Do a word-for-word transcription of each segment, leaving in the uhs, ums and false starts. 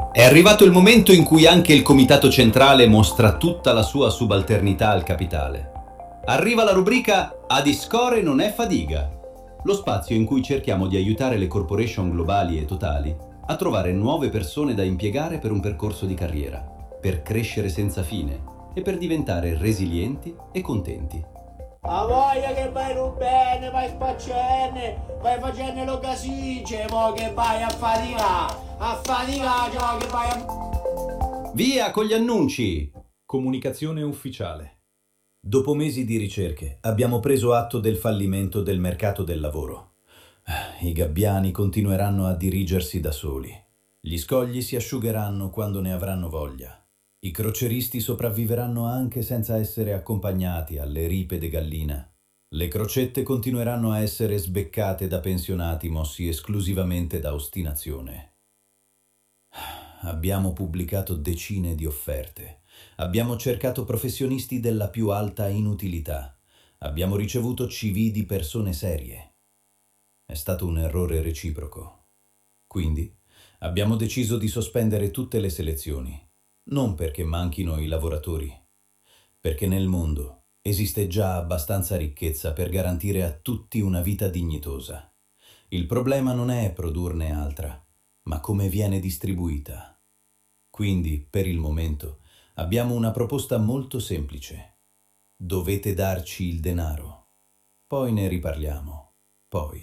È arrivato il momento in cui anche il Comitato Centrale mostra tutta la sua subalternità al capitale. Arriva la rubrica A discore non è fadiga, lo spazio in cui cerchiamo di aiutare le corporation globali e totali a trovare nuove persone da impiegare per un percorso di carriera, per crescere senza fine e per diventare resilienti e contenti. A voglia che vai non bene, vai spaccenne, vai facendo lo casice, mo che vai a faticare, a faticare, cioè che vai a... Via con gli annunci! Comunicazione ufficiale. Dopo mesi di ricerche abbiamo preso atto del fallimento del mercato del lavoro. I gabbiani continueranno a dirigersi da soli. Gli scogli si asciugheranno quando ne avranno voglia. I croceristi sopravviveranno anche senza essere accompagnati alle ripe de gallina. Le crocette continueranno a essere sbeccate da pensionati mossi esclusivamente da ostinazione. Abbiamo pubblicato decine di offerte. Abbiamo cercato professionisti della più alta inutilità. Abbiamo ricevuto C V di persone serie. È stato un errore reciproco. Quindi abbiamo deciso di sospendere tutte le selezioni. Non perché manchino i lavoratori, perché nel mondo esiste già abbastanza ricchezza per garantire a tutti una vita dignitosa. Il problema non è produrne altra, ma come viene distribuita. Quindi, per il momento, abbiamo una proposta molto semplice. Dovete darci il denaro. Poi ne riparliamo. Poi.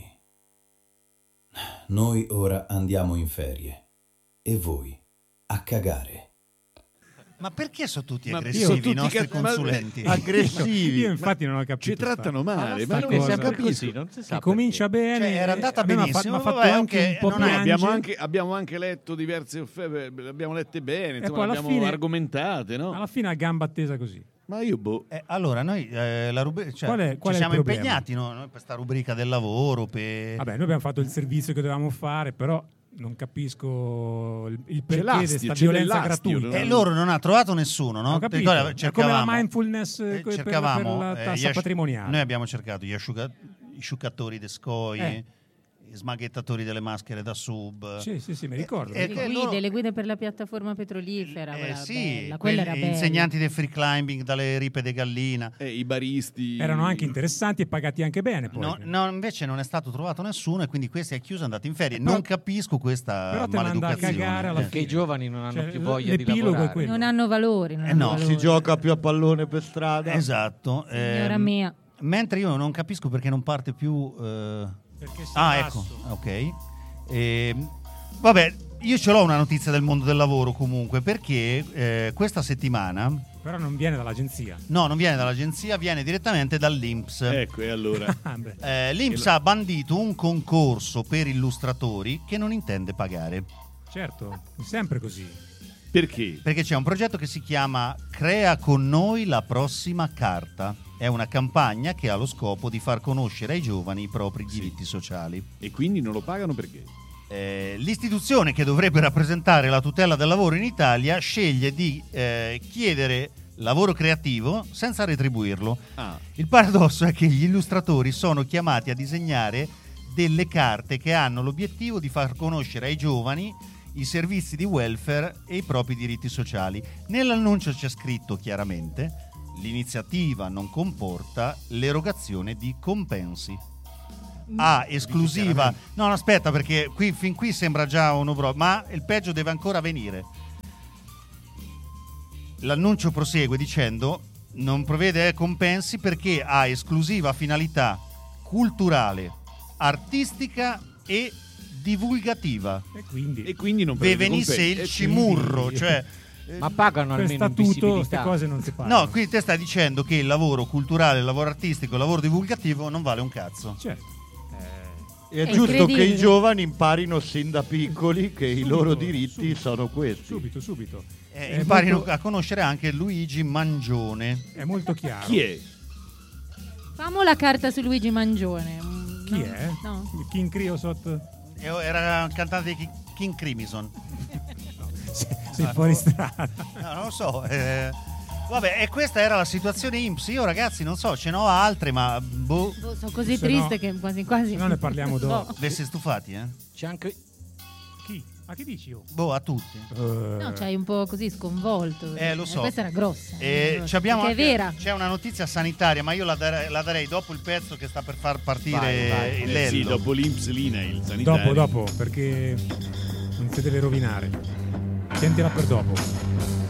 Noi ora andiamo in ferie. E voi a cagare. Ma perché sono tutti Ma aggressivi sono i tutti nostri ca- consulenti? aggressivi. Io infatti non ho capito. Ci trattano male, ma sta non si cosa. capisce. Così, non si sa Che comincia bene. Cioè, era andata a me m'ha fa- benissimo, m'ha fatto vabbè, anche ok, un po' non è- piangere. Abbiamo anche, abbiamo anche letto diverse offerte, le abbiamo lette bene, insomma, poi alla le abbiamo fine- argomentate, no? Alla fine a gamba tesa così. Ma io boh. Eh, allora, noi eh, la rubri- cioè, Qual è- qual ci è il siamo problema? impegnati no? Noi per questa rubrica del lavoro. Per... Vabbè, noi abbiamo fatto il servizio che dovevamo fare, però non capisco il, il C'è perché di l'astio, questa c'è violenza dell'astio, gratuita. E loro non ha trovato nessuno, no? Ho capito. Ti ricordi, È cercavamo, come la mindfulness eh, per- per- cercavamo, per la eh, tassa gli asci- patrimoniale. Noi abbiamo cercato gli asciuga- i sciuccatori de scoi, Eh. i smaghettatori delle maschere da sub. Sì, sì, sì, mi ricordo. Eh, Le che guide, loro- le guide per la piattaforma petrolifera, Eh, quella sì, bella, quella era quelli- bella. insegnanti del free climbing dalle ripe de gallina. Eh, I baristi. Erano anche interessanti e pagati anche bene poi. No, no, invece non è stato trovato nessuno e quindi questo è chiuso, è andato in ferie. Eh, però- non capisco questa però te manda a maleducazione. cagare alla Eh. Perché i giovani non hanno Cioè, più voglia di l'epilogo è lavorare. quello. Non hanno valori. Non Eh hanno no, valori. si gioca più a pallone per strada. Esatto. Signora ehm, mia. Mentre io non capisco perché non parte più... eh, Perché sei Ah, basso. ecco, ok. Ehm, vabbè, io ce l'ho una notizia del mondo del lavoro comunque, perché eh, questa settimana, Però non viene dall'agenzia. no, non viene dall'agenzia, viene direttamente dall'I N P S. Ecco, e allora. Ah, beh. Eh, L'I N P S ha bandito un concorso per illustratori che non intende pagare, Certo, è sempre così. Perché? perché c'è un progetto che si chiama Crea con noi la prossima carta. È una campagna che ha lo scopo di far conoscere ai giovani i propri diritti sociali. E quindi non lo pagano perché? Eh, l'istituzione che dovrebbe rappresentare la tutela del lavoro in Italia sceglie di eh, chiedere lavoro creativo senza retribuirlo. Ah, Il paradosso è che gli illustratori sono chiamati a disegnare delle carte che hanno l'obiettivo di far conoscere ai giovani i servizi di welfare e i propri diritti sociali. Nell'annuncio c'è scritto chiaramente: l'iniziativa non comporta l'erogazione di compensi. Ah, esclusiva. No, no, aspetta, perché qui, fin qui sembra già un obro, ma il peggio deve ancora venire. L'annuncio prosegue dicendo: non prevede compensi perché ha esclusiva finalità culturale, artistica e divulgativa. E quindi e quindi non Ve prende venisse compensi. il E cimurro, quindi- cioè... Ma pagano per almeno in statuto queste visibilità. cose non si pagano. No, qui te stai dicendo che il lavoro culturale, il lavoro artistico, il lavoro divulgativo non vale un cazzo. Certo. È, È giusto che incredibile. i giovani imparino sin da piccoli che i Subito, loro diritti subito, sono questi. Subito, subito. Eh, È imparino molto- a conoscere anche Luigi Mangione. È molto chiaro. Chi è? Famo la carta su Luigi Mangione. Mm, Chi no? è? No. Il King Creosote? Eh, Era un cantante di King Crimson. Sei, sei fuori strada. No, non lo so. eh. Vabbè, e questa era la situazione I N P S. Io, ragazzi, non so, ce n'ho altre, ma boh. Boh, sono così Se triste no- che quasi quasi. se no ne parliamo dopo. Vi siete stufati, eh? C'è anche Chi? Ma che dici? Oh? Boh, a tutti. Uh, No, c'hai un po' così sconvolto. Eh, lo so. Questa era grossa. Eh, grossa, ci abbiamo perché anche- è vera. C'è una notizia sanitaria, ma io la darei, la darei dopo il pezzo che sta per far partire Vai, vai. il Eh Lello. sì, dopo l'Inpslina, il sanitario. dopo, dopo, perché iniziate a rovinare. Sentila per dopo.